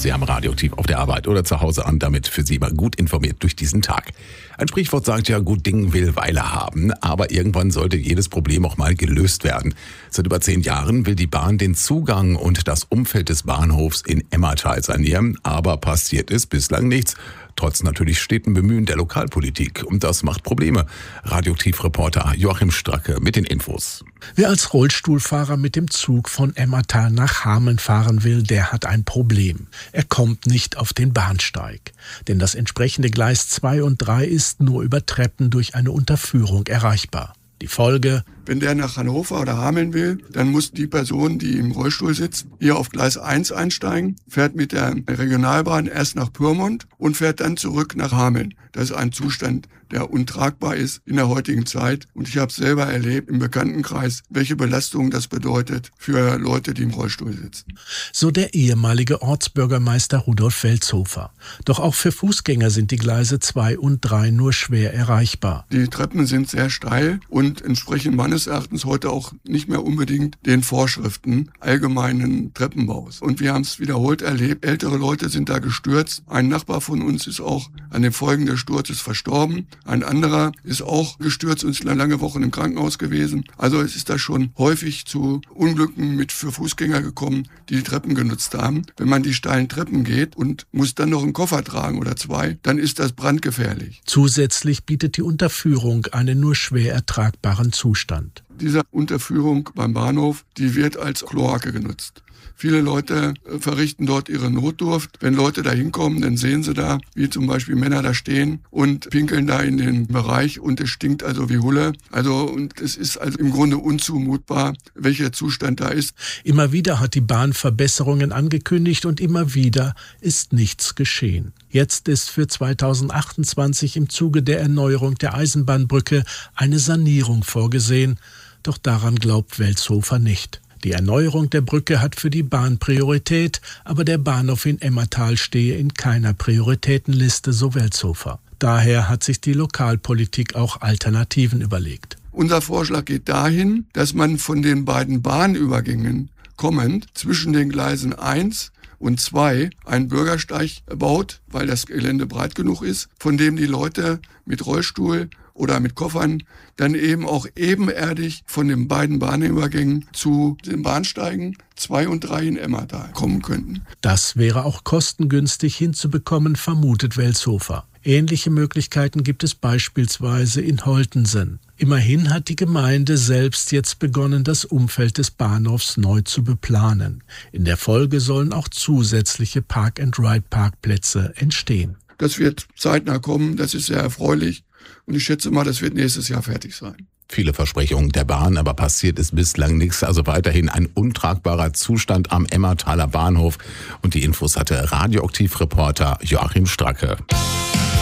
Sie haben Radioaktiv auf der Arbeit oder zu Hause an, damit für Sie mal gut informiert durch diesen Tag. Ein Sprichwort sagt ja, gut Ding will Weile haben, aber irgendwann sollte jedes Problem auch mal gelöst werden. Seit über 10 Jahren will die Bahn den Zugang und das Umfeld des Bahnhofs in Emmertal sanieren, aber passiert ist bislang nichts. Trotz natürlich stetem Bemühen der Lokalpolitik. Und das macht Probleme. Radioaktiv-Reporter Joachim Stracke mit den Infos. Wer als Rollstuhlfahrer mit dem Zug von Emmertal nach Hameln fahren will, der hat ein Problem. Er kommt nicht auf den Bahnsteig. Denn das entsprechende Gleis 2 und 3 ist nur über Treppen durch eine Unterführung erreichbar. Die Folge: Wenn der nach Hannover oder Hameln will, dann muss die Person, die im Rollstuhl sitzt, hier auf Gleis 1 einsteigen, fährt mit der Regionalbahn erst nach Pyrmont und fährt dann zurück nach Hameln. Das ist ein Zustand, der untragbar ist in der heutigen Zeit. Und ich habe selber erlebt im Bekanntenkreis, welche Belastung das bedeutet für Leute, die im Rollstuhl sitzen. So der ehemalige Ortsbürgermeister Rudolf Welzhofer. Doch auch für Fußgänger sind die Gleise 2 und 3 nur schwer erreichbar. Die Treppen sind sehr steil und entsprechen meines Erachtens heute auch nicht mehr unbedingt den Vorschriften allgemeinen Treppenbaus. Und wir haben es wiederholt erlebt, ältere Leute sind da gestürzt. Ein Nachbar von uns ist auch an den Folgen des Sturzes verstorben. Ein anderer ist auch gestürzt und ist lange Wochen im Krankenhaus gewesen. Also es ist da schon häufig zu Unglücken für Fußgänger gekommen, die die Treppen genutzt haben. Wenn man die steilen Treppen geht und muss dann noch einen Koffer tragen oder 2, dann ist das brandgefährlich. Zusätzlich bietet die Unterführung einen nur schwer ertragbaren Zustand. Diese Unterführung beim Bahnhof, die wird als Kloake genutzt. Viele Leute verrichten dort ihre Notdurft. Wenn Leute da hinkommen, dann sehen sie da, wie zum Beispiel Männer da stehen und pinkeln da in den Bereich und es stinkt also wie Hulle. Und es ist also im Grunde unzumutbar, welcher Zustand da ist. Immer wieder hat die Bahn Verbesserungen angekündigt und immer wieder ist nichts geschehen. Jetzt ist für 2028 im Zuge der Erneuerung der Eisenbahnbrücke eine Sanierung vorgesehen. Doch daran glaubt Welzhofer nicht. Die Erneuerung der Brücke hat für die Bahn Priorität, aber der Bahnhof in Emmertal stehe in keiner Prioritätenliste, so Welzhofer. Daher hat sich die Lokalpolitik auch Alternativen überlegt. Unser Vorschlag geht dahin, dass man von den beiden Bahnübergängen kommend zwischen den Gleisen 1 und 2 einen Bürgersteig baut, weil das Gelände breit genug ist, von dem die Leute mit Rollstuhl oder mit Koffern dann eben auch ebenerdig von den beiden Bahnübergängen zu den Bahnsteigen 2 und 3 in Emmertal kommen könnten. Das wäre auch kostengünstig hinzubekommen, vermutet Welzhofer. Ähnliche Möglichkeiten gibt es beispielsweise in Holtensen. Immerhin hat die Gemeinde selbst jetzt begonnen, das Umfeld des Bahnhofs neu zu beplanen. In der Folge sollen auch zusätzliche Park-and-Ride-Parkplätze entstehen. Das wird zeitnah kommen, das ist sehr erfreulich. Und ich schätze mal, das wird nächstes Jahr fertig sein. Viele Versprechungen der Bahn, aber passiert ist bislang nichts. Also weiterhin ein untragbarer Zustand am Emmertaler Bahnhof. Und die Infos hatte Radioaktiv-Reporter Joachim Stracke.